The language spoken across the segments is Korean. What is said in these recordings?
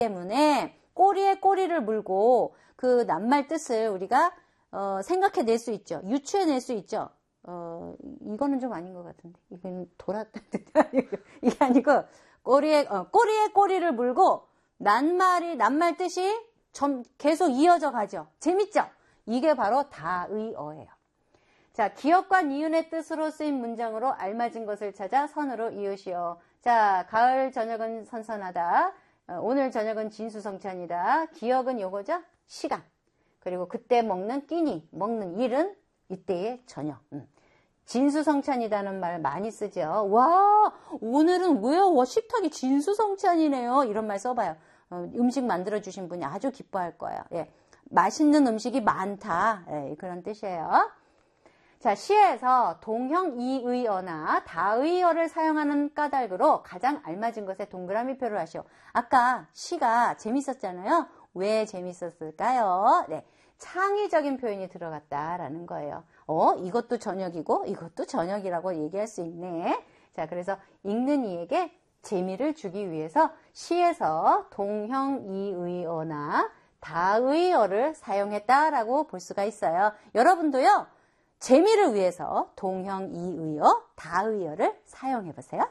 때문에 꼬리에 꼬리를 물고 그 낱말 뜻을 우리가 생각해낼 수 있죠. 유추해낼 수 있죠. 이거는 좀 아닌 것 같은데. 이건 이게 아니고 꼬리에 꼬리를 물고 낱말 뜻이 계속 이어져 가죠. 재밌죠? 이게 바로 다의어예요. 자, 기역과 니은의 뜻으로 쓰인 문장으로 알맞은 것을 찾아 선으로 이으시오. 자, 가을 저녁은 선선하다. 오늘 저녁은 진수성찬이다. 기역은 요거죠? 시간. 그리고 그때 먹는 끼니, 먹는 일은 이때의 저녁. 진수성찬이라는 말 많이 쓰죠. 와, 오늘은 왜요? 식탁이 진수성찬이네요. 이런 말 써봐요. 음식 만들어주신 분이 아주 기뻐할 거예요. 예, 맛있는 음식이 많다. 예, 그런 뜻이에요. 자, 시에서 동형 이의어나 다의어를 사용하는 까닭으로 가장 알맞은 것에 동그라미표를 하시오. 아까 시가 재밌었잖아요. 왜 재밌었을까요? 네, 창의적인 표현이 들어갔다라는 거예요. 이것도 저녁이고 이것도 저녁이라고 얘기할 수 있네. 자, 그래서 읽는 이에게 재미를 주기 위해서 시에서 동형 이의어나 다의어를 사용했다라고 볼 수가 있어요. 여러분도요, 재미를 위해서 동형 이의어, 다의어를 사용해 보세요.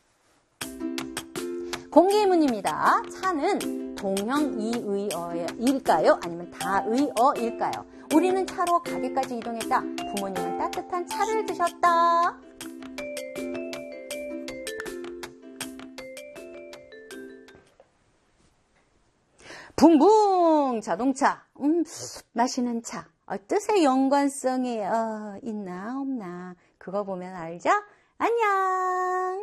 공개의문입니다. 차는 동형 이의어일까요? 아니면 다의어일까요? 우리는 차로 가게까지 이동했다. 부모님은 따뜻한 차를 드셨다. 붕붕 자동차, 마시는 차. 뜻의 연관성이 있나 없나 그거 보면 알죠? 안녕.